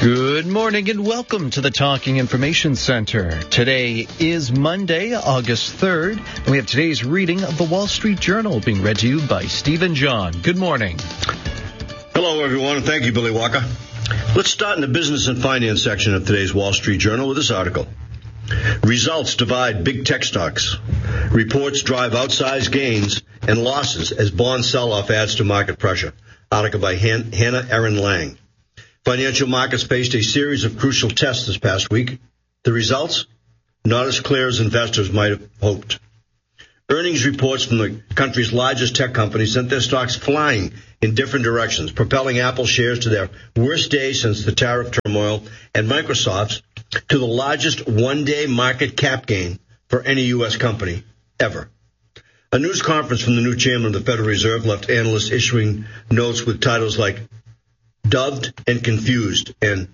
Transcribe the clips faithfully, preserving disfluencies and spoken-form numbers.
Good morning and welcome to the Talking Information Center. Today is Monday, August third, and we have today's reading of the Wall Street Journal being read to you by Stephen John. Good morning. Hello, everyone, and thank you, Billy Walker. Let's start in the business and finance section of today's Wall Street Journal with this article. Results divide big tech stocks. Reports drive outsized gains and losses as bond sell-off adds to market pressure. Article by Han- Hannah Erin Lang. Financial markets faced a series of crucial tests this past week. The results? Not as clear as investors might have hoped. Earnings reports from the country's largest tech companies sent their stocks flying in different directions, propelling Apple shares to their worst day since the tariff turmoil and Microsoft's to the largest one-day market cap gain for any U S company ever. A news conference from the new chairman of the Federal Reserve left analysts issuing notes with titles like Doved and Confused and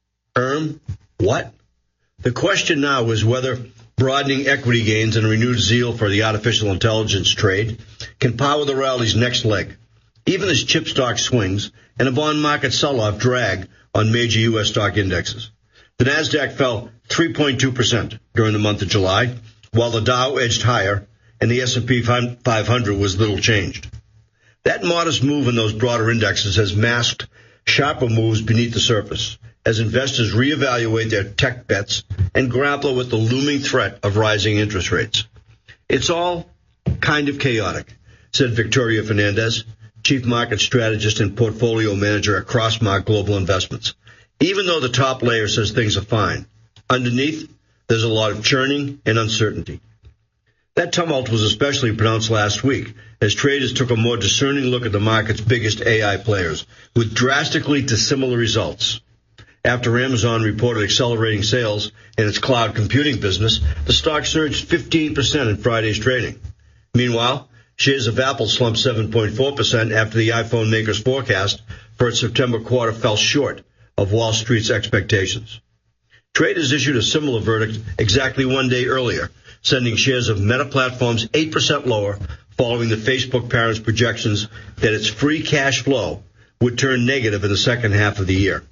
Erm, what? The question now is whether broadening equity gains and renewed zeal for the artificial intelligence trade can power the rally's next leg, even as chip stock swings and a bond market sell-off drag on major U S stock indexes. The Nasdaq fell three point two percent during the month of July, while the Dow edged higher and the S and P five hundred was little changed. That modest move in those broader indexes has masked sharper moves beneath the surface as investors reevaluate their tech bets and grapple with the looming threat of rising interest rates. It's all kind of chaotic, said Victoria Fernandez, chief market strategist and portfolio manager at Crossmark Global Investments. Even though the top layer says things are fine, underneath there's a lot of churning and uncertainty. That tumult was especially pronounced last week as traders took a more discerning look at the market's biggest A I players with drastically dissimilar results. After Amazon reported accelerating sales in its cloud computing business, the stock surged fifteen percent in Friday's trading. Meanwhile, shares of Apple slumped seven point four percent after the iPhone maker's forecast for its September quarter fell short of Wall Street's expectations. Traders issued a similar verdict exactly one day earlier, sending shares of Meta Platforms eight percent lower following the Facebook parent's projections that its free cash flow would turn negative in the second half of the year.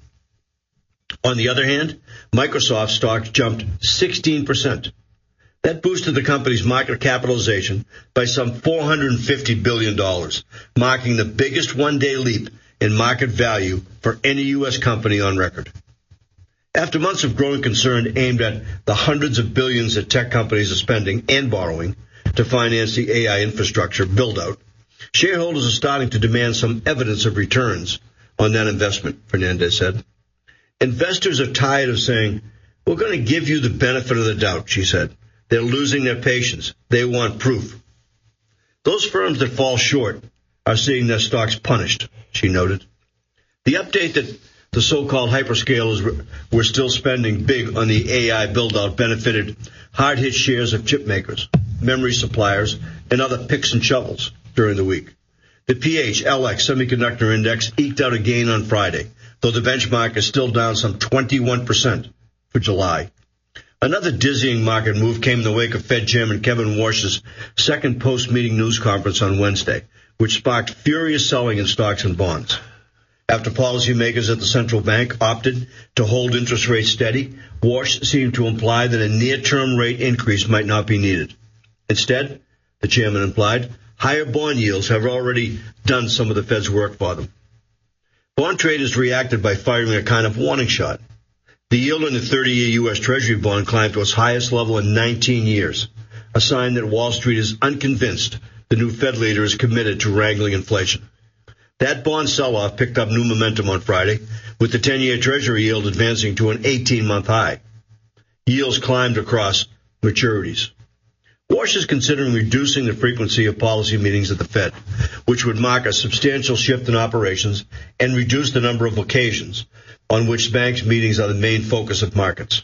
On the other hand, Microsoft stocks jumped sixteen percent. That boosted the company's market capitalization by some four hundred fifty billion dollars, marking the biggest one-day leap in market value for any U S company on record. After months of growing concern aimed at the hundreds of billions that tech companies are spending and borrowing to finance the A I infrastructure build-out, shareholders are starting to demand some evidence of returns on that investment, Fernandez said. Investors are tired of saying, we're going to give you the benefit of the doubt, she said. They're losing their patience. They want proof. Those firms that fall short are seeing their stocks punished, she noted. The update that the so-called hyperscalers were still spending big on the A I build-out benefited hard-hit shares of chip makers, memory suppliers, and other picks and shovels during the week. The P H L X Semiconductor Index eked out a gain on Friday, though the benchmark is still down some twenty-one percent for July. Another dizzying market move came in the wake of Fed Chairman Kevin Warsh's second post-meeting news conference on Wednesday, which sparked furious selling in stocks and bonds. After policymakers at the central bank opted to hold interest rates steady, Warsh seemed to imply that a near-term rate increase might not be needed. Instead, the chairman implied, higher bond yields have already done some of the Fed's work for them. Bond traders reacted by firing a kind of warning shot. The yield on the thirty-year U S Treasury bond climbed to its highest level in nineteen years, a sign that Wall Street is unconvinced the new Fed leader is committed to wrangling inflation. That bond sell-off picked up new momentum on Friday, with the ten-year Treasury yield advancing to an eighteen-month high. Yields climbed across maturities. Warsh is considering reducing the frequency of policy meetings at the Fed, which would mark a substantial shift in operations and reduce the number of occasions on which banks' meetings are the main focus of markets.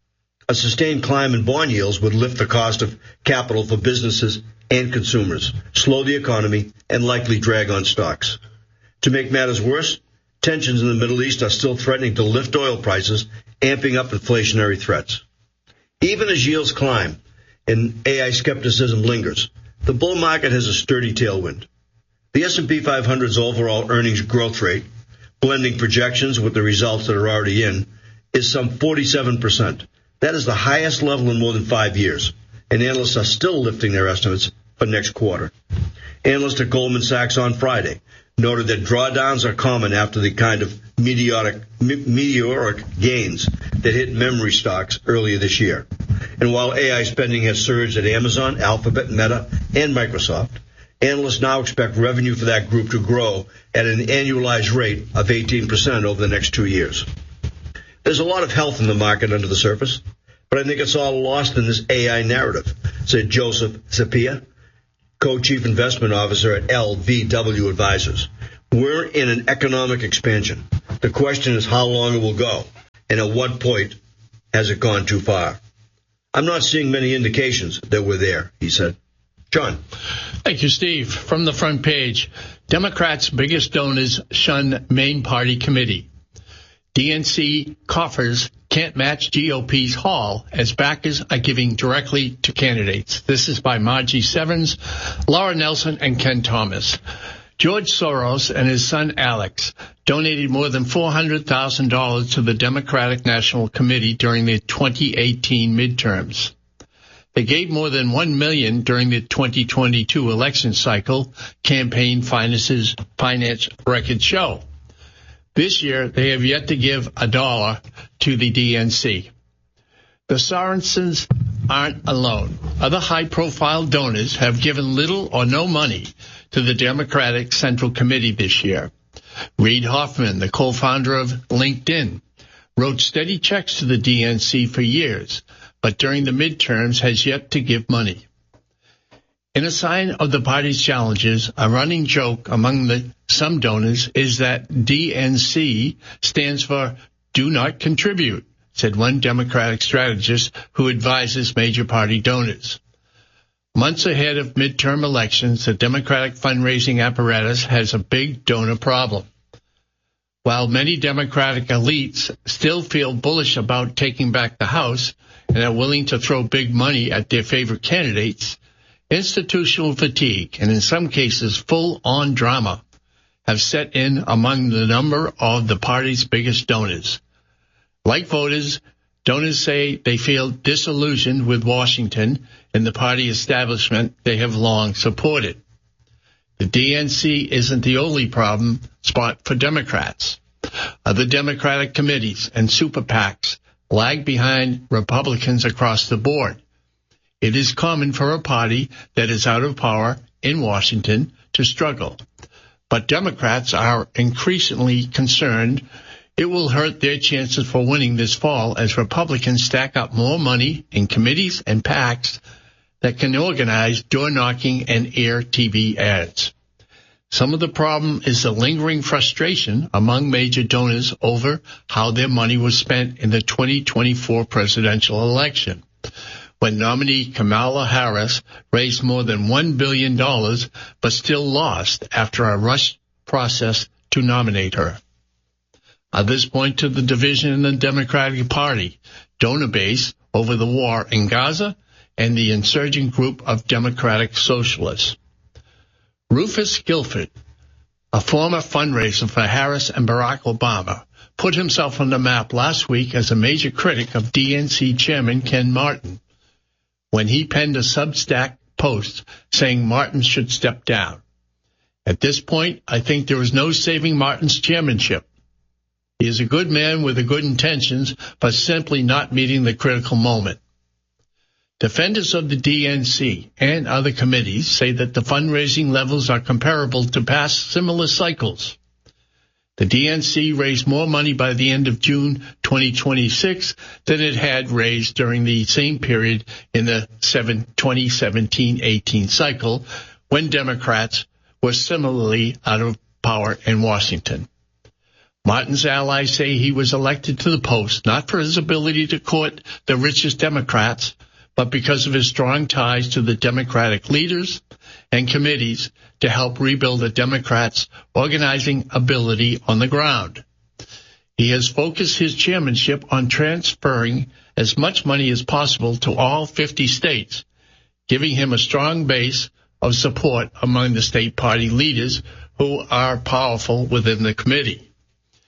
A sustained climb in bond yields would lift the cost of capital for businesses and consumers, slow the economy, and likely drag on stocks. To make matters worse, tensions in the Middle East are still threatening to lift oil prices, amping up inflationary threats. Even as yields climb and A I skepticism lingers, the bull market has a sturdy tailwind. The S and P five hundred's overall earnings growth rate blending projections with the results that are already in, is some forty-seven percent. That is the highest level in more than five years, and analysts are still lifting their estimates for next quarter. Analysts at Goldman Sachs on Friday noted that drawdowns are common after the kind of meteoric, me- meteoric gains that hit memory stocks earlier this year. And while A I spending has surged at Amazon, Alphabet, Meta, and Microsoft, analysts now expect revenue for that group to grow at an annualized rate of eighteen percent over the next two years. There's a lot of health in the market under the surface, but I think it's all lost in this A I narrative, said Joseph Zapia, co-chief investment officer at L V W Advisors. We're in an economic expansion. The question is how long it will go, and at what point has it gone too far? I'm not seeing many indications that we're there, he said. John. Thank you, Steve. From the front page, Democrats' biggest donors shun main party committee. D N C coffers can't match G O P's haul as backers are giving directly to candidates. This is by Margie Sevens, Laura Nelson, and Ken Thomas. George Soros and his son Alex donated more than four hundred thousand dollars to the Democratic National Committee during the twenty eighteen midterms. They gave more than one million dollars during the twenty twenty-two election cycle, campaign finances, finance records show. This year, they have yet to give a dollar to the D N C. The Sorensens aren't alone. Other high-profile donors have given little or no money to the Democratic Central Committee this year. Reid Hoffman, the co-founder of LinkedIn, wrote steady checks to the D N C for years, but during the midterms has yet to give money. In a sign of the party's challenges, a running joke among the some donors is that D N C stands for Do Not Contribute, said one Democratic strategist who advises major party donors. Months ahead of midterm elections, the Democratic fundraising apparatus has a big donor problem. While many Democratic elites still feel bullish about taking back the House and are willing to throw big money at their favorite candidates, institutional fatigue, and in some cases full-on drama, have set in among the number of the party's biggest donors. Like voters, donors say they feel disillusioned with Washington and the party establishment they have long supported. The D N C isn't the only problem spot for Democrats. Other Democratic committees and super PACs lag behind Republicans across the board. It is common for a party that is out of power in Washington to struggle. But Democrats are increasingly concerned it will hurt their chances for winning this fall as Republicans stack up more money in committees and PACs that can organize door-knocking and air T V ads. Some of the problem is the lingering frustration among major donors over how their money was spent in the twenty twenty-four presidential election, when nominee Kamala Harris raised more than one billion dollars but still lost after a rushed process to nominate her. Others point to the division in the Democratic Party donor base over the war in Gaza and the insurgent group of Democratic Socialists. Rufus Gilford, a former fundraiser for Harris and Barack Obama, put himself on the map last week as a major critic of D N C Chairman Ken Martin, when he penned a Substack post saying Martin should step down. At this point, I think there is no saving Martin's chairmanship. He is a good man with the good intentions, but simply not meeting the critical moment. Defenders of the D N C and other committees say that the fundraising levels are comparable to past similar cycles. The D N C raised more money by the end of June twenty twenty-six than it had raised during the same period in the twenty seventeen eighteen cycle, when Democrats were similarly out of power in Washington. Martin's allies say he was elected to the post not for his ability to court the richest Democrats, but because of his strong ties to the Democratic leaders and committees to help rebuild the Democrats' organizing ability on the ground. He has focused his chairmanship on transferring as much money as possible to all fifty states, giving him a strong base of support among the state party leaders who are powerful within the committee.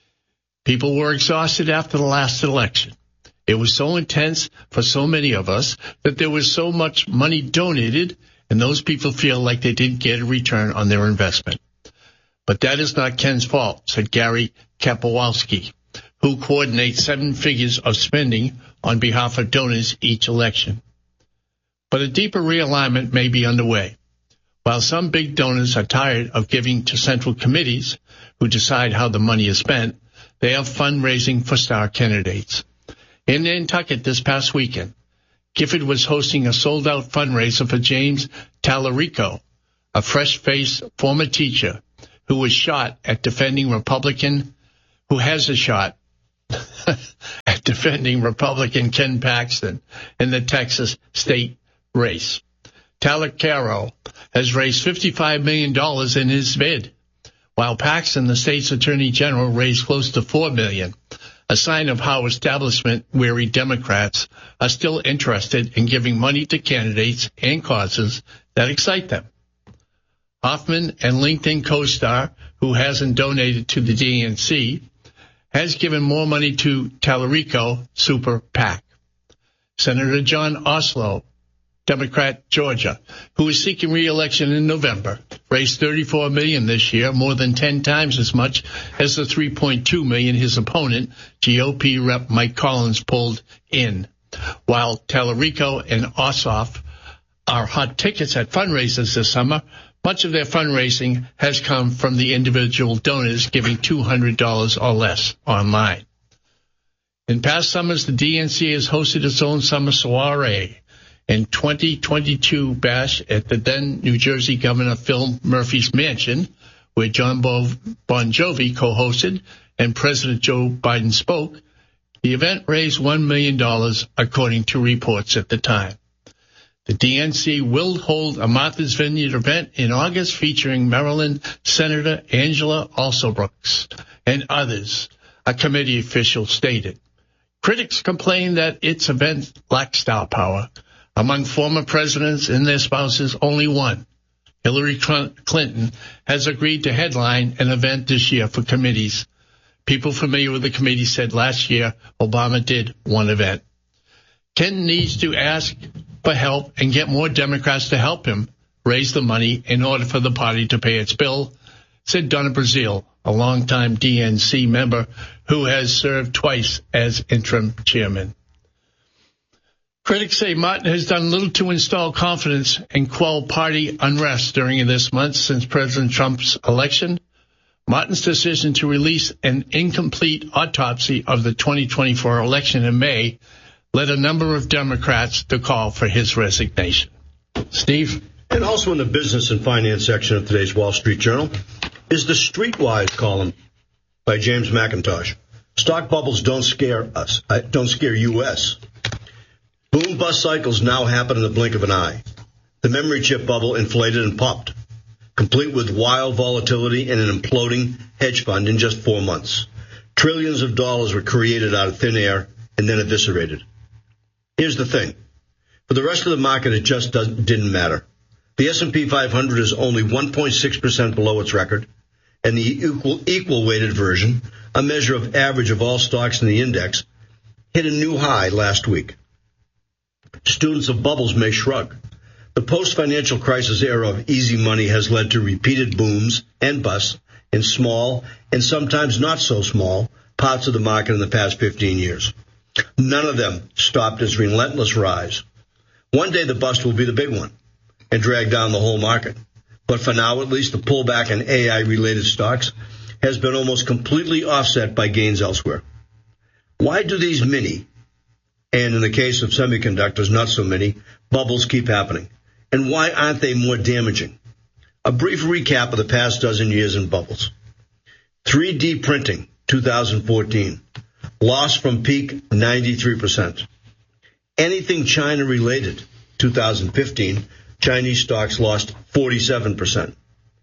People were exhausted after the last election. It was so intense for so many of us that there was so much money donated, and those people feel like they didn't get a return on their investment. But that is not Ken's fault, said Gary Kapowalski, who coordinates seven figures of spending on behalf of donors each election. But a deeper realignment may be underway. While some big donors are tired of giving to central committees who decide how the money is spent, they are fundraising for star candidates. In Nantucket this past weekend, Gifford was hosting a sold-out fundraiser for James Tallarico, a fresh-faced former teacher who was shot at defending Republican, who has a shot at defending Republican Ken Paxton in the Texas state race. Tallarico has raised fifty-five million dollars in his bid, while Paxton, the state's attorney general, raised close to four million dollars. A sign of how establishment-weary Democrats are still interested in giving money to candidates and causes that excite them. Hoffman and LinkedIn co-star, who hasn't donated to the D N C, has given more money to Tallarico Super PAC. Senator John Ossow, Democrat, Georgia, who is seeking re-election in November, raised thirty-four million dollars this year, more than ten times as much as the three point two million dollars his opponent, G O P Rep Mike Collins, pulled in. While Tallarico and Ossoff are hot tickets at fundraisers this summer, much of their fundraising has come from the individual donors giving two hundred dollars or less online. In past summers, the D N C has hosted its own summer soiree and twenty twenty-two bash at the then New Jersey Governor Phil Murphy's mansion, where John Bon Jovi co-hosted and President Joe Biden spoke. The event raised one million dollars, according to reports at the time. The D N C will hold a Martha's Vineyard event in August featuring Maryland Senator Angela Alsobrooks and others, a committee official stated. Critics complain that its event lacks star power. Among former presidents and their spouses, only one, Hillary Clinton, has agreed to headline an event this year for committees. People familiar with the committee said last year Obama did one event. Ken needs to ask for help and get more Democrats to help him raise the money in order for the party to pay its bill, said Donna Brazile, a longtime D N C member who has served twice as interim chairman. Critics say Martin has done little to install confidence and quell party unrest during this month since President Trump's election. Martin's decision to release an incomplete autopsy of the twenty twenty-four election in May led a number of Democrats to call for his resignation. Steve? And also in the business and finance section of today's Wall Street Journal is the Streetwise column by James McIntosh. Stock bubbles don't scare us, uh, don't scare U S Boom bust cycles now happen in the blink of an eye. The memory chip bubble inflated and popped, complete with wild volatility and an imploding hedge fund in just four months. Trillions of dollars were created out of thin air and then eviscerated. Here's the thing. For the rest of the market, it just doesn't, didn't matter. The S and P five hundred is only one point six percent below its record, and the equal, equal weighted version, a measure of average of all stocks in the index, hit a new high last week. Students of bubbles may shrug. The post-financial crisis era of easy money has led to repeated booms and busts in small and sometimes not so small parts of the market in the past fifteen years. None of them stopped its relentless rise. One day the bust will be the big one and drag down the whole market. But for now, at least, the pullback in A I-related stocks has been almost completely offset by gains elsewhere. Why do these mini, and in the case of semiconductors, not so many, bubbles keep happening? And why aren't they more damaging? A brief recap of the past dozen years in bubbles. three D printing, two thousand fourteen. Loss from peak, ninety-three percent. Anything China-related, two thousand fifteen, Chinese stocks lost forty-seven percent.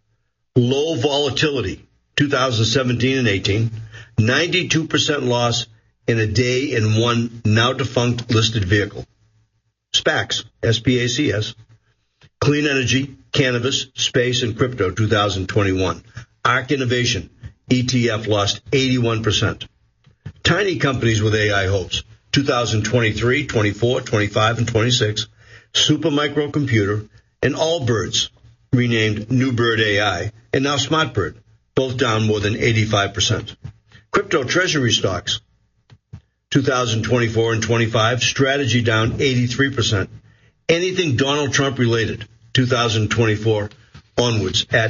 Low volatility, two thousand seventeen and eighteen, ninety-two percent loss in a day in one now-defunct listed vehicle. SPACs, S P A C S. Clean energy, cannabis, space, and crypto, two thousand twenty-one. ARK Innovation, E T F, lost eighty-one percent. Tiny companies with A I hopes. two thousand twenty-three, twenty-four, twenty-five, and twenty-six. Supermicro Computer and Allbirds, renamed Newbird A I, and now SmartBird, both down more than eighty-five percent. Crypto treasury stocks. two thousand twenty-four and twenty-five, Strategy down eighty-three percent. Anything Donald Trump related, two thousand twenty-four onwards, at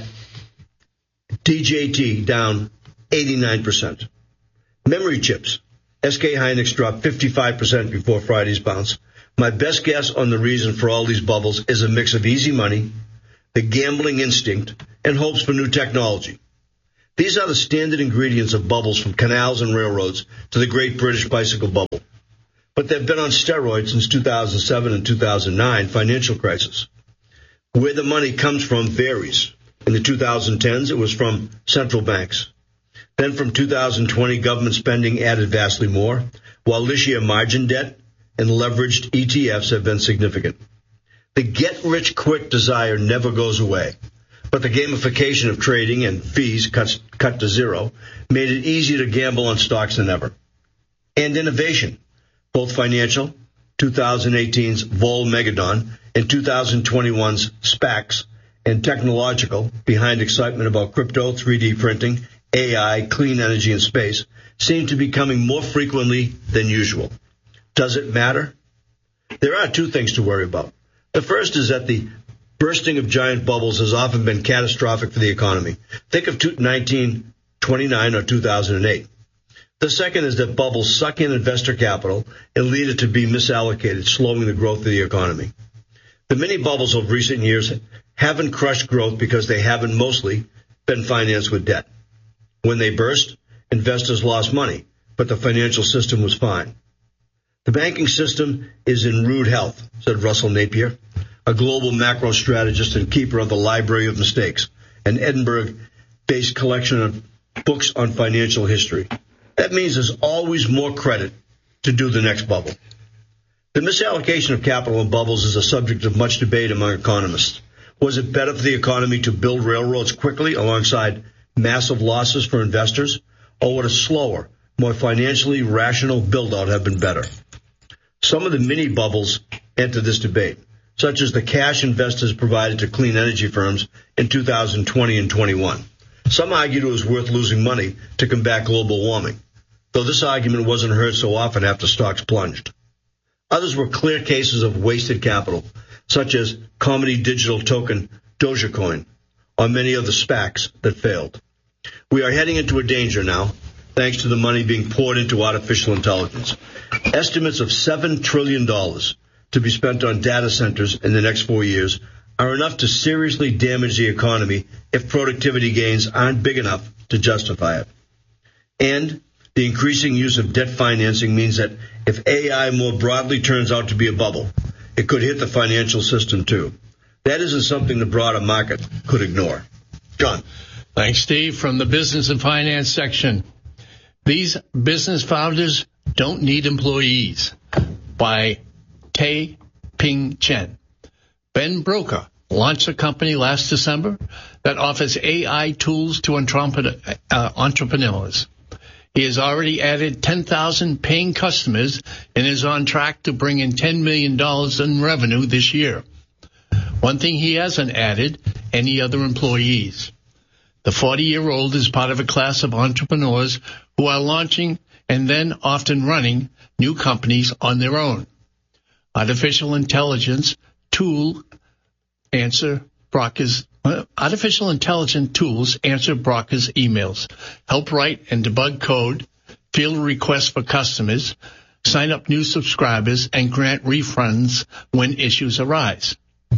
D J T down eighty-nine percent. Memory chips. S K Hynix dropped fifty-five percent before Friday's bounce. My best guess on the reason for all these bubbles is a mix of easy money, the gambling instinct, and hopes for new technology. These are the standard ingredients of bubbles, from canals and railroads to the Great British Bicycle Bubble. But they've been on steroids since two thousand seven and two thousand nine financial crisis. Where the money comes from varies. In the two thousand tens, it was from central banks. Then from two thousand twenty, government spending added vastly more, while this year margin debt and leveraged E T Fs have been significant. The get-rich-quick desire never goes away, but the gamification of trading and fees cut, cut to zero made it easier to gamble on stocks than ever. And innovation, both financial, twenty eighteen's Vol Megadon, and two thousand twenty-one's SPACs, and technological, behind excitement about crypto, three D printing, A I, clean energy, and space, seem to be coming more frequently than usual. Does it matter? There are two things to worry about. The first is that the bursting of giant bubbles has often been catastrophic for the economy. Think of nineteen twenty-nine or two thousand eight. The second is that bubbles suck in investor capital and lead it to be misallocated, slowing the growth of the economy. The mini bubbles of recent years haven't crushed growth because they haven't mostly been financed with debt. When they burst, investors lost money, but the financial system was fine. The banking system is in rude health, said Russell Napier, a global macro strategist and keeper of the Library of Mistakes, an Edinburgh-based collection of books on financial history. That means there's always more credit to do the next bubble. The misallocation of capital in bubbles is a subject of much debate among economists. Was it better for the economy to build railroads quickly alongside massive losses for investors, or would a slower, more financially rational build-out have been better? Some of the mini bubbles enter this debate, such as the cash investors provided to clean energy firms in two thousand twenty and twenty-one. Some argued it was worth losing money to combat global warming, though this argument wasn't heard so often after stocks plunged. Others were clear cases of wasted capital, such as comedy digital token Dogecoin, or many of the SPACs that failed. We are heading into a danger now, thanks to the money being poured into artificial intelligence. Estimates of seven trillion dollars to be spent on data centers in the next four years are enough to seriously damage the economy if productivity gains aren't big enough to justify it. And the increasing use of debt financing means that if A I more broadly turns out to be a bubble, it could hit the financial system too. That isn't something the broader market could ignore. John. Thanks, Steve. From the business and finance section. These business founders don't need employees, by Tay Ping Chen. Ben Broker launched a company last December that offers A I tools to entrepreneurs. He has already added ten thousand paying customers and is on track to bring in ten million dollars in revenue this year. One thing he hasn't added, any other employees. The forty-year-old is part of a class of entrepreneurs who are launching and then often running new companies on their own. Artificial intelligence tool answer Broca's uh, artificial intelligence tools answer Broca's emails, help write and debug code, field requests for customers, sign up new subscribers, and grant refunds when issues arise.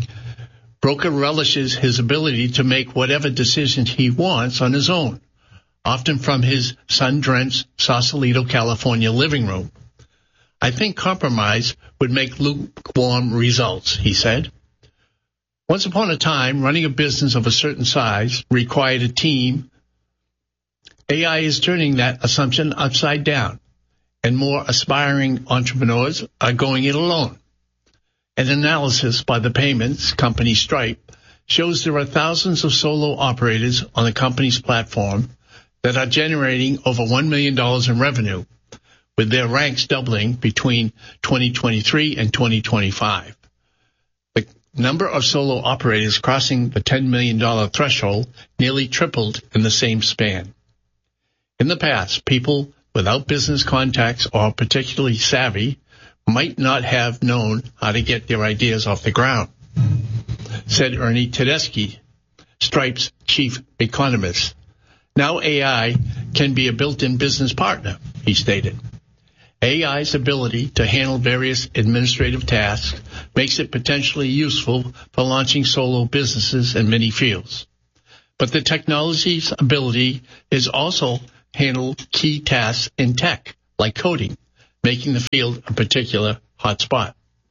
Broca relishes his ability to make whatever decisions he wants on his own, often from his sun-drenched Sausalito, California living room. I think compromise would make lukewarm results, he said. Once upon a time, running a business of a certain size required a team. A I is turning that assumption upside down, and more aspiring entrepreneurs are going it alone. An analysis by the payments company Stripe shows there are thousands of solo operators on the company's platform that are generating over one million dollars in revenue, with their ranks doubling between twenty twenty-three and twenty twenty-five. The number of solo operators crossing the ten million dollars threshold nearly tripled in the same span. In the past, people without business contacts or particularly savvy might not have known how to get their ideas off the ground, said Ernie Tedeschi, Stripe's chief economist. Now A I can be a built-in business partner, he stated. A I's ability to handle various administrative tasks makes it potentially useful for launching solo businesses in many fields. But the technology's ability is also handle key tasks in tech, like coding, making the field a particular hotspot.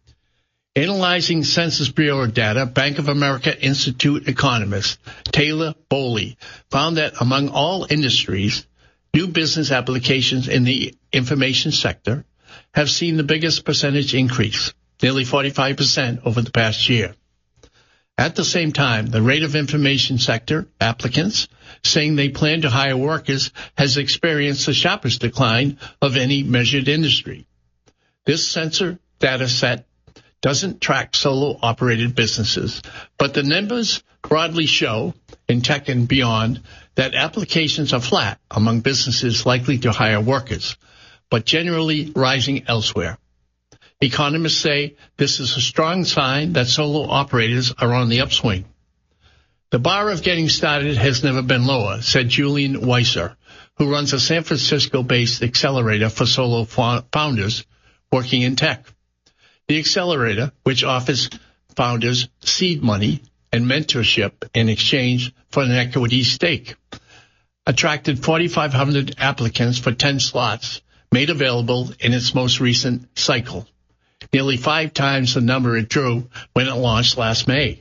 Analyzing Census Bureau data, Bank of America Institute economist Taylor Bowley found that among all industries, new business applications in the information sector have seen the biggest percentage increase, nearly forty-five percent over the past year. At the same time, the rate of information sector applicants saying they plan to hire workers has experienced the sharpest decline of any measured industry. This census data set doesn't track solo-operated businesses, but the numbers broadly show, in tech and beyond, that applications are flat among businesses likely to hire workers, but generally rising elsewhere. Economists say this is a strong sign that solo operators are on the upswing. The bar of getting started has never been lower, said Julian Weiser, who runs a San Francisco-based accelerator for solo founders working in tech. The accelerator, which offers founders seed money and mentorship in exchange for an equity stake, attracted forty-five hundred applicants for ten slots made available in its most recent cycle, nearly five times the number it drew when it launched last May.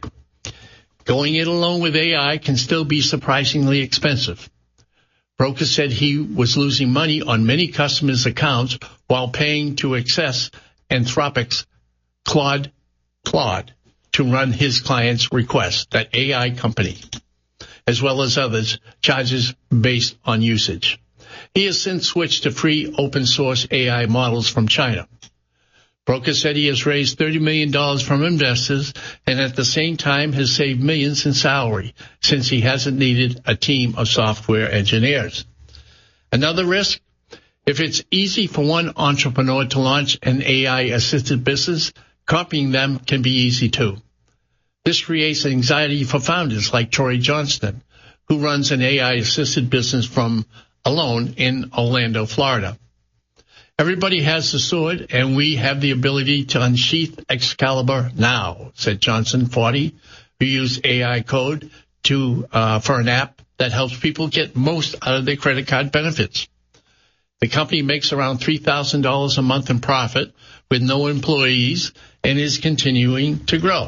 Going it alone with A I can still be surprisingly expensive. Broker said he was losing money on many customers' accounts while paying to access Anthropic's Claude Claude to run his client's request, that A I company, as well as others, charges based on usage. He has since switched to free open source A I models from China. Broker said he has raised thirty million dollars from investors and at the same time has saved millions in salary since he hasn't needed a team of software engineers. Another risk? If it's easy for one entrepreneur to launch an A I-assisted business, copying them can be easy too. This creates anxiety for founders like Troy Johnston, who runs an A I-assisted business from Alone in Orlando, Florida. Everybody has the sword, and we have the ability to unsheath Excalibur now, said Johnson, forty, who used A I code to uh, for an app that helps people get most out of their credit card benefits. The company makes around three thousand dollars a month in profit with no employees and is continuing to grow.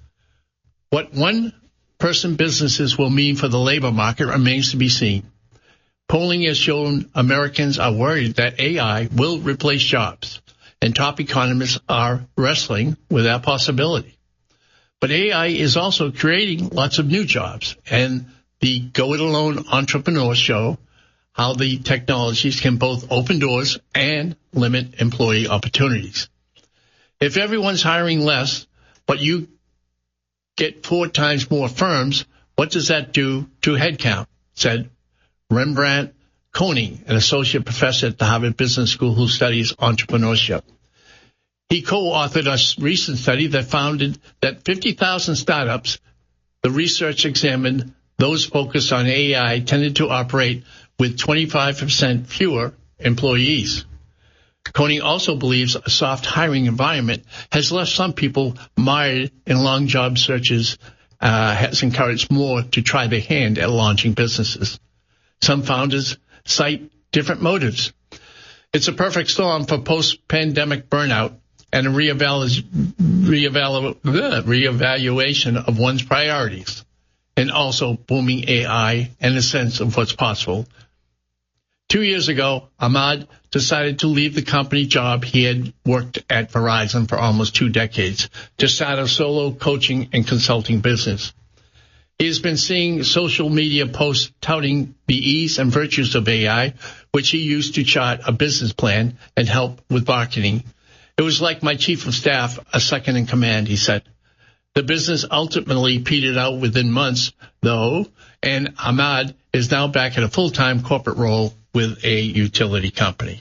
What one-person businesses will mean for the labor market remains to be seen. Polling has shown Americans are worried that A I will replace jobs, and top economists are wrestling with that possibility. But A I is also creating lots of new jobs, and the Go It Alone entrepreneurs show how the technologies can both open doors and limit employee opportunities. If everyone's hiring less, but you get four times more firms, what does that do to headcount? Said Rembrandt Koning, an associate professor at the Harvard Business School who studies entrepreneurship. He co-authored a recent study that found that fifty thousand startups, the research examined those focused on A I, tended to operate with twenty-five percent fewer employees. Koning also believes a soft hiring environment has left some people mired in long job searches, uh, has encouraged more to try their hand at launching businesses. Some founders cite different motives. It's a perfect storm for post-pandemic burnout and a reevalu- reevalu- uh, reevaluation of one's priorities, and also booming A I and a sense of what's possible. Two years ago, Ahmad decided to leave the company job he had worked at Verizon for almost two decades to start a solo coaching and consulting business. He has been seeing social media posts touting the ease and virtues of A I, which he used to chart a business plan and help with marketing. It was like my chief of staff, a second in command, he said. The business ultimately petered out within months, though, and Ahmad is now back at a full-time corporate role with a utility company.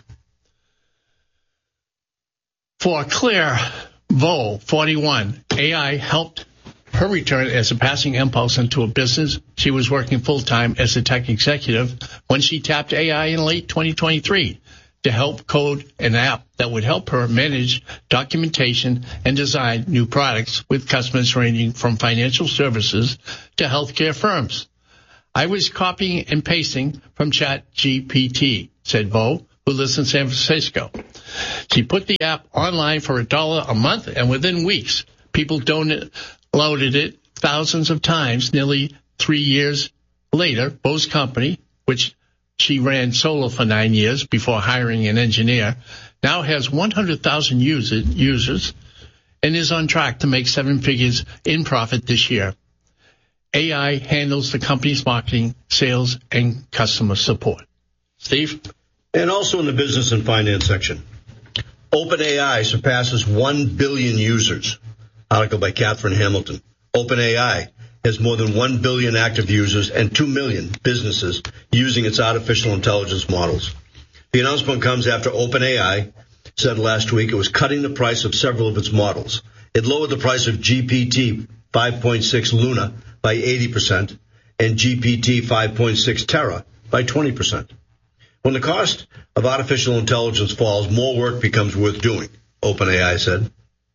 For Claire Vaux, forty-one, A I helped her return as a passing impulse into a business. She was working full-time as a tech executive when she tapped A I in late twenty twenty-three to help code an app that would help her manage documentation and design new products with customers ranging from financial services to healthcare firms. I was copying and pasting from ChatGPT, said Vaux, who lives in San Francisco. She put the app online for a dollar a month, and within weeks, people donated loaded it thousands of times. Nearly three years later, Vaux's company, which she ran solo for nine years before hiring an engineer, now has one hundred thousand user, users and is on track to make seven figures in profit this year. A I handles the company's marketing, sales, and customer support. Steve? And also in the business and finance section, OpenAI surpasses one billion users. Article by Catherine Hamilton. OpenAI has more than one billion active users and two million businesses using its artificial intelligence models. The announcement comes after OpenAI said last week it was cutting the price of several of its models. It lowered the price of G P T five point six Luna by eighty percent and G P T five point six Terra by twenty percent. When the cost of artificial intelligence falls, more work becomes worth doing, OpenAI said.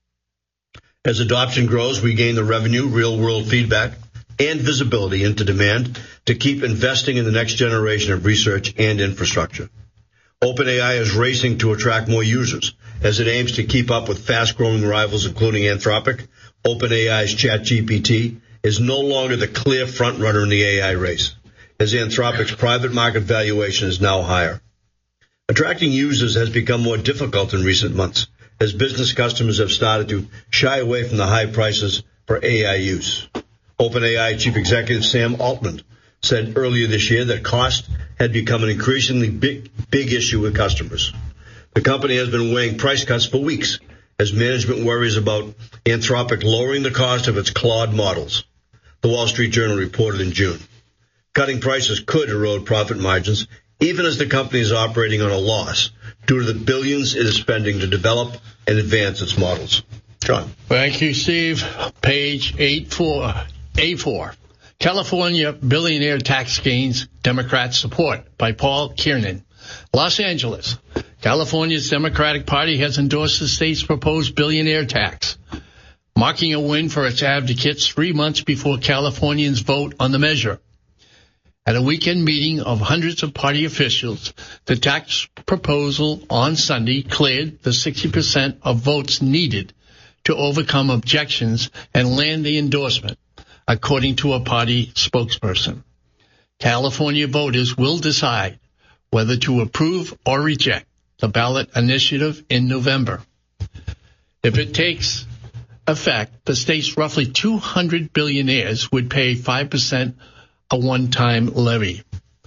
As adoption grows, we gain the revenue, real-world feedback, and visibility into demand to keep investing in the next generation of research and infrastructure. OpenAI is racing to attract more users as it aims to keep up with fast-growing rivals, including Anthropic. OpenAI's ChatGPT is no longer the clear front-runner in the A I race, as Anthropic's private market valuation is now higher. Attracting users has become more difficult in recent months, as business customers have started to shy away from the high prices for A I use. OpenAI Chief Executive Sam Altman said earlier this year that cost had become an increasingly big, big issue with customers. The company has been weighing price cuts for weeks as management worries about Anthropic lowering the cost of its Claude models, the Wall Street Journal reported in June. Cutting prices could erode profit margins, even as the company is operating on a loss due to the billions it is spending to develop and advance its models. John. Thank you, Steve. Page eight four, A four. California billionaire tax gains, Democrats support, by Paul Kiernan. Los Angeles. California's Democratic Party has endorsed the state's proposed billionaire tax, marking a win for its advocates three months before Californians vote on the measure. At a weekend meeting of hundreds of party officials, the tax proposal on Sunday cleared the sixty percent of votes needed to overcome objections and land the endorsement, according to a party spokesperson. California voters will decide whether to approve or reject the ballot initiative in November. If it takes effect, the state's roughly two hundred billionaires would pay five percent a one-time levy.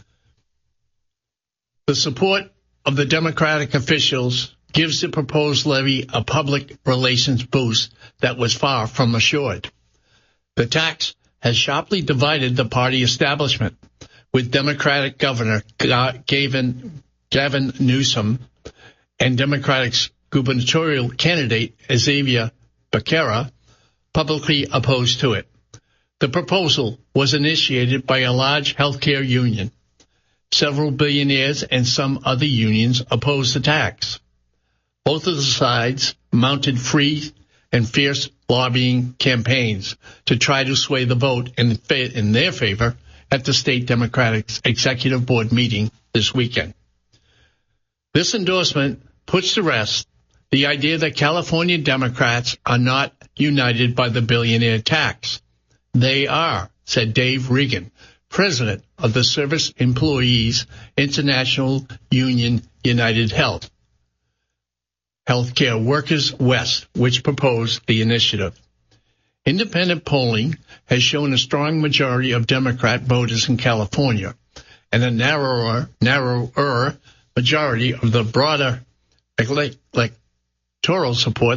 The support of the Democratic officials gives the proposed levy a public relations boost that was far from assured. The tax has sharply divided the party establishment, with Democratic Governor Gavin, Gavin Newsom and Democratic gubernatorial candidate Xavier Becerra publicly opposed to it. The proposal was initiated by a large healthcare union. Several billionaires and some other unions opposed the tax. Both of the sides mounted free and fierce lobbying campaigns to try to sway the vote in, in their favor at the state Democratic Executive Board meeting this weekend. This endorsement puts to rest the idea that California Democrats are not united by the billionaire tax. They are, said Dave Regan, president of the Service Employees International Union United Health, Healthcare Workers West, which proposed the initiative. Independent polling has shown a strong majority of Democrat voters in California and a narrower, narrower majority of the broader electoral support.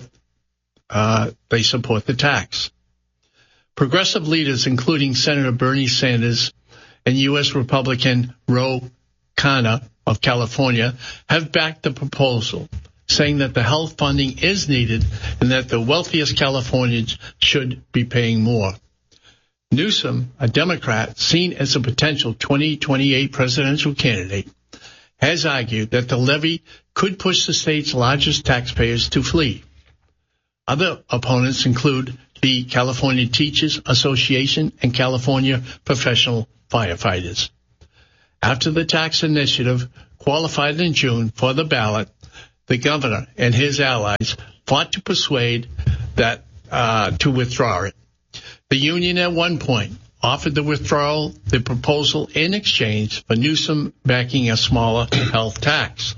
Uh, they support the tax. Progressive leaders, including Senator Bernie Sanders and U S Republican Ro Khanna of California, have backed the proposal, saying that the health funding is needed and that the wealthiest Californians should be paying more. Newsom, a Democrat seen as a potential twenty twenty-eight presidential candidate, has argued that the levy could push the state's largest taxpayers to flee. Other opponents include the California Teachers Association and California Professional Firefighters. After the tax initiative qualified in June for the ballot, the governor and his allies fought to persuade that uh, to withdraw it. The union at one point offered the withdrawal, the proposal in exchange for Newsom backing a smaller health tax.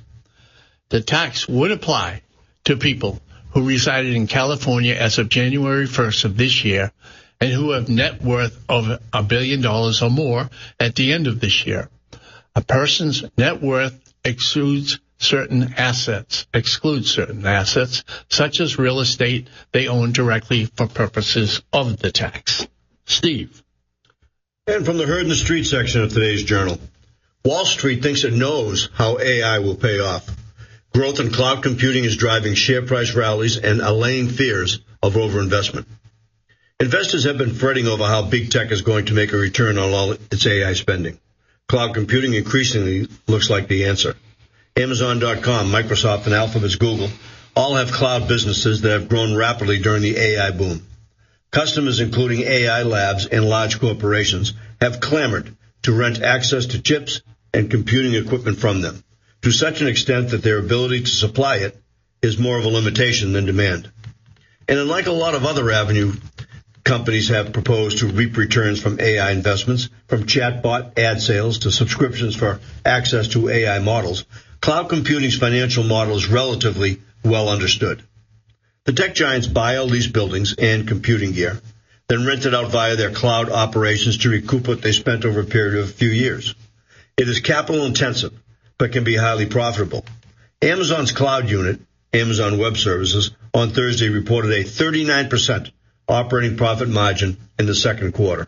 The tax would apply to people who resided in California as of January first of this year and who have net worth of a billion dollars or more at the end of this year. A person's net worth excludes certain assets, excludes certain assets, such as real estate they own directly for purposes of the tax. Steve. And from the Heard in the Street section of today's Journal, Wall Street thinks it knows how A I will pay off. Growth in cloud computing is driving share price rallies and allaying fears of overinvestment. Investors have been fretting over how big tech is going to make a return on all its A I spending. Cloud computing increasingly looks like the answer. Amazon dot com, Microsoft, and Alphabet's Google all have cloud businesses that have grown rapidly during the A I boom. Customers, including A I labs and large corporations, have clamored to rent access to chips and computing equipment from them, to such an extent that their ability to supply it is more of a limitation than demand. And unlike a lot of other avenue companies have proposed to reap returns from A I investments, from chatbot ad sales to subscriptions for access to A I models, cloud computing's financial model is relatively well understood. The tech giants buy all these buildings and computing gear, then rent it out via their cloud operations to recoup what they spent over a period of a few years. It is capital intensive, but can be highly profitable. Amazon's cloud unit, Amazon Web Services, on Thursday reported a thirty-nine percent operating profit margin in the second quarter.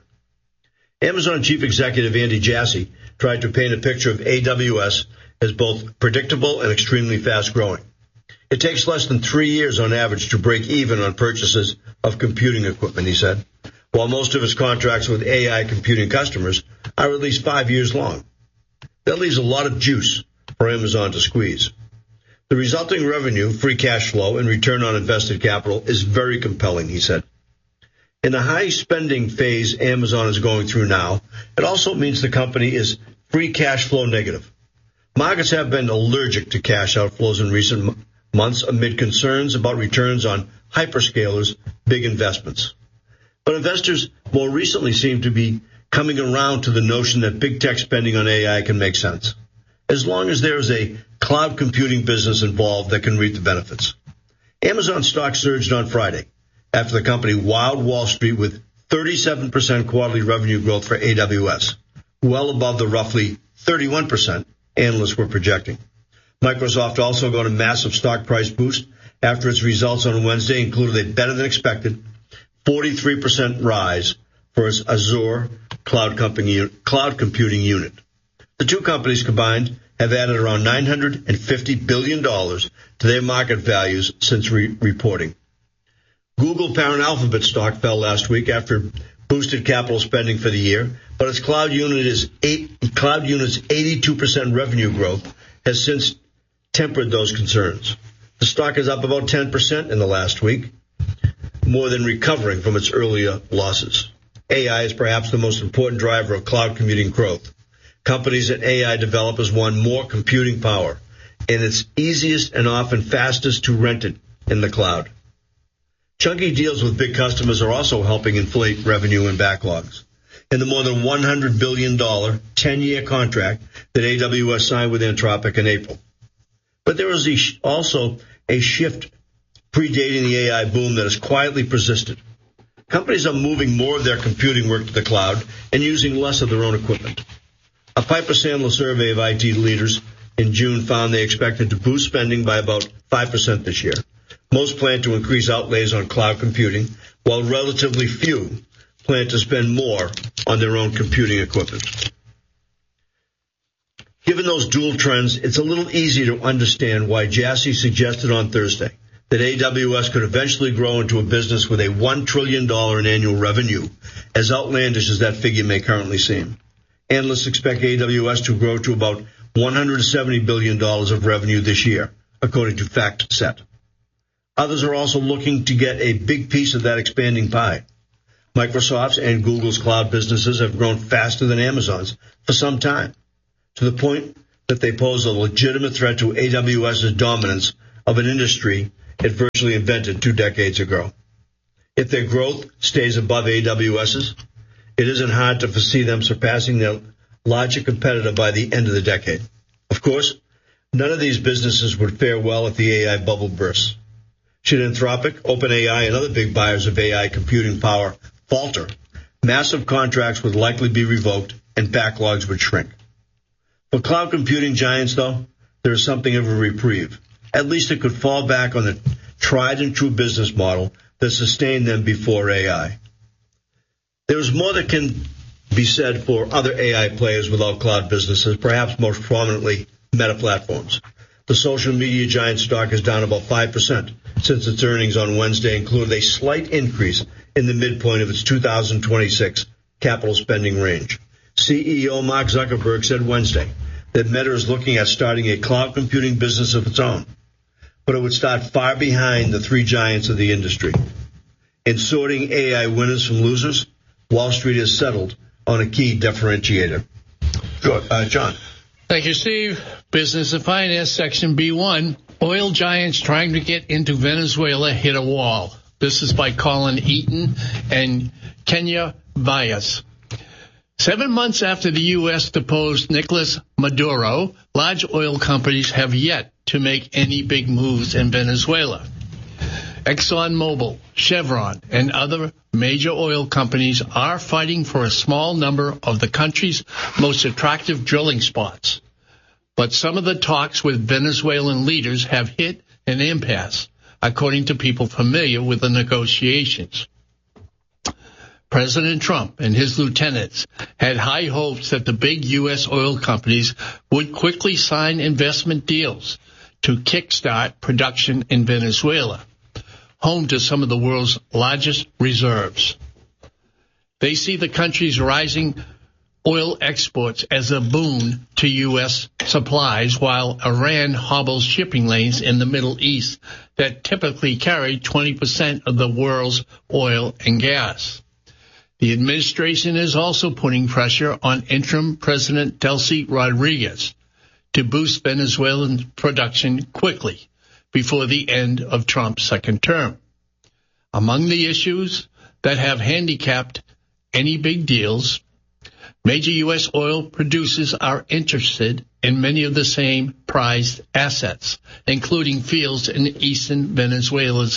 Amazon chief executive Andy Jassy tried to paint a picture of A W S as both predictable and extremely fast-growing. It takes less than three years on average to break even on purchases of computing equipment, he said, while most of its contracts with A I computing customers are at least five years long. That leaves a lot of juice for Amazon to squeeze. The resulting revenue, free cash flow, and return on invested capital is very compelling, he said. In the high spending phase Amazon is going through now, it also means the company is free cash flow negative. Markets have been allergic to cash outflows in recent months amid concerns about returns on hyperscalers' big investments. But investors more recently seem to be coming around to the notion that big tech spending on A I can make sense, as long as there is a cloud computing business involved that can reap the benefits. Amazon stock surged on Friday after the company wowed Wall Street with thirty-seven percent quarterly revenue growth for A W S, well above the roughly thirty-one percent analysts were projecting. Microsoft also got a massive stock price boost after its results on Wednesday included a better-than-expected forty-three percent rise for its Azure cloud computing unit. The two companies combined have added around nine hundred fifty billion dollars to their market values since re- reporting. Google parent Alphabet stock fell last week after boosted capital spending for the year, but its cloud unit is eight, cloud unit's eighty-two percent revenue growth has since tempered those concerns. The stock is up about ten percent in the last week, more than recovering from its earlier losses. A I is perhaps the most important driver of cloud computing growth. Companies and A I developers want more computing power, and it's easiest and often fastest to rent it in the cloud. Chunky deals with big customers are also helping inflate revenue and backlogs. In the more than one hundred billion dollars ten-year contract that A W S signed with Anthropic in April. But there is a sh- also a shift predating the A I boom that has quietly persisted. companies are moving more of their computing work to the cloud and using less of their own equipment. A Piper Sandler survey of I T leaders in June found they expected to boost spending by about five percent this year. Most plan to increase outlays on cloud computing, while relatively few plan to spend more on their own computing equipment. Given those dual trends, it's a little easy to understand why Jassy suggested on Thursday that A W S could eventually grow into a business with a one trillion dollars in annual revenue, as outlandish as that figure may currently seem. Analysts expect A W S to grow to about one hundred seventy billion dollars of revenue this year, according to FactSet. Others are also looking to get a big piece of that expanding pie. Microsoft's and Google's cloud businesses have grown faster than Amazon's for some time, to the point that they pose a legitimate threat to AWS's dominance of an industry it virtually invented two decades ago. If their growth stays above AWS's, it isn't hard to foresee them surpassing their larger competitor by the end of the decade. Of course, none of these businesses would fare well if the A I bubble bursts. Should Anthropic, OpenAI, and other big buyers of A I computing power falter, massive contracts would likely be revoked and backlogs would shrink. For cloud computing giants, though, there is something of a reprieve. At least it could fall back on the tried and true business model that sustained them before A I. There is more that can be said for other A I players without cloud businesses, perhaps most prominently Meta Platforms. The social media giant stock is down about five percent since its earnings on Wednesday included a slight increase in the midpoint of its two thousand twenty-six capital spending range. C E O Mark Zuckerberg said Wednesday that Meta is looking at starting a cloud computing business of its own, but it would start far behind the three giants of the industry. In sorting A I winners from losers, Wall Street has settled on a key differentiator. Good. Uh, John. Thank you, Steve. Business and Finance, Section B one. Oil giants trying to get into Venezuela hit a wall. This is by Colin Eaton and Kenya Vyas. Seven months after the U S deposed Nicolas Maduro, large oil companies have yet to make any big moves in Venezuela. ExxonMobil, Chevron, and other major oil companies are fighting for a small number of the country's most attractive drilling spots. But some of the talks with Venezuelan leaders have hit an impasse, according to people familiar with the negotiations. President Trump and his lieutenants had high hopes that the big U S oil companies would quickly sign investment deals to kickstart production in Venezuela, home to some of the world's largest reserves. They see the country's rising oil exports as a boon to U S supplies, while Iran hobbles shipping lanes in the Middle East that typically carry twenty percent of the world's oil and gas. The administration is also putting pressure on interim President Delcy Rodriguez to boost Venezuelan production quickly before the end of Trump's second term. Among the issues that have handicapped any big deals, major U S oil producers are interested in many of the same prized assets, including fields in eastern Venezuela's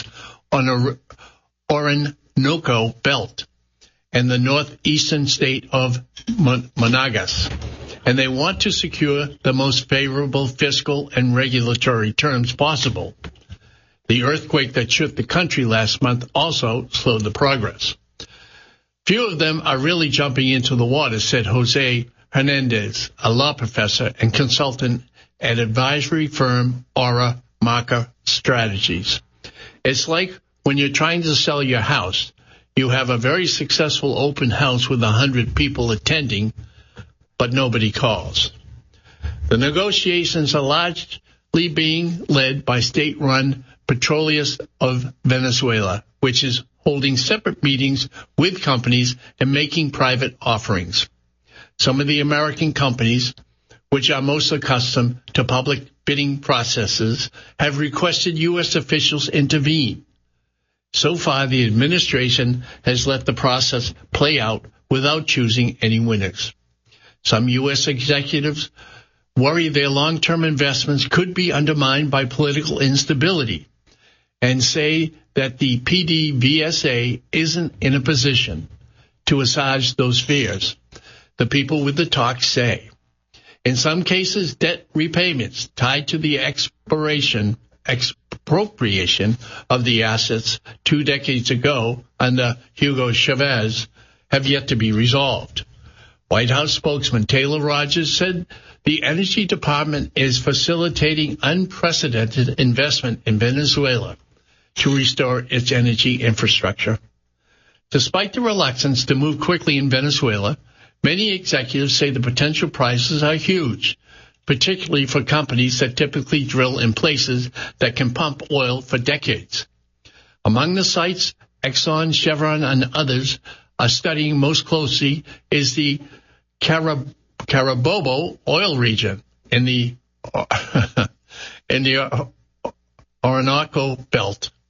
Orinoco Belt and the northeastern state of Monagas. And they want to secure the most favorable fiscal and regulatory terms possible. The earthquake that shook the country last month also slowed the progress. Few of them are really jumping into the water, said Jose Hernandez, a law professor and consultant at advisory firm Aura Marca Strategies. It's like when you're trying to sell your house. You have a very successful open house with a hundred people attending, but nobody calls. The negotiations are largely being led by state-run Petroleos of Venezuela, which is holding separate meetings with companies and making private offerings. Some of the American companies, which are most accustomed to public bidding processes, have requested U S officials intervene. So far, the administration has let the process play out without choosing any winners. Some U S executives worry their long-term investments could be undermined by political instability, and say that the P D V S A isn't in a position to assuage those fears. The people with the talk say, in some cases, debt repayments tied to the expiration, expropriation of the assets two decades ago under Hugo Chavez have yet to be resolved. White House spokesman Taylor Rogers said the Energy Department is facilitating unprecedented investment in Venezuela to restore its energy infrastructure. Despite the reluctance to move quickly in Venezuela, many executives say the potential prices are huge, particularly for companies that typically drill in places that can pump oil for decades. Among the sites Exxon, Chevron, and others are studying most closely is the Carab- Carabobo oil region in the in the Orinoco Belt.